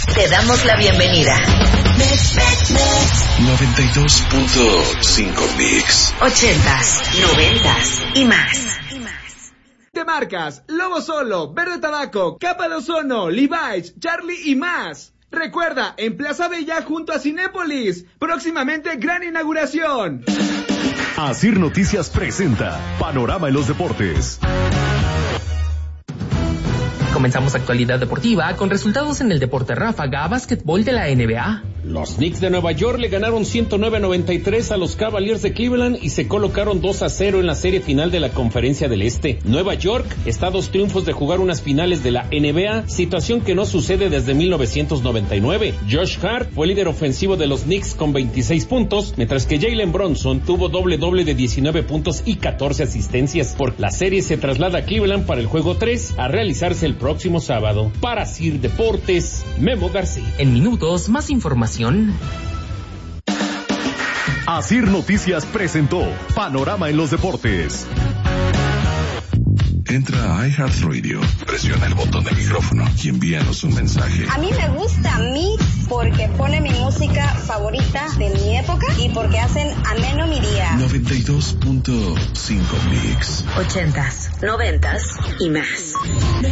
Te damos la bienvenida. 92.5 Mix. 80s, 90s y más. De marcas, Lobo Solo, Verde Tabaco, Capa de Ozono, Levi's, Charlie y más. Recuerda, en Plaza Bella junto a Cinépolis. Próximamente gran inauguración. Asir Noticias presenta Panorama en los Deportes. Comenzamos actualidad deportiva con resultados en el deporte ráfaga, básquetbol de la NBA. Los Knicks de Nueva York le ganaron 109-93 a los Cavaliers de Cleveland y se colocaron 2-0 en la serie final de la Conferencia del Este. Nueva York está a 2 triunfos de jugar unas finales de la NBA, situación que no sucede desde 1999. Josh Hart fue líder ofensivo de los Knicks con 26 puntos, mientras que Jalen Brunson tuvo doble de 19 puntos y 14 asistencias. La serie se traslada a Cleveland para el juego 3 a realizarse el próximo sábado. Para Sir Deportes, Memo García. En minutos, más información. Asir Noticias presentó Panorama en los Deportes. Entra a iHeartRadio, presiona el botón de micrófono y envíanos un mensaje. A mí me gusta Mix porque pone mi música favorita de mi época y porque hacen ameno mi día. 92.5 Mix. 80s, 90s y más.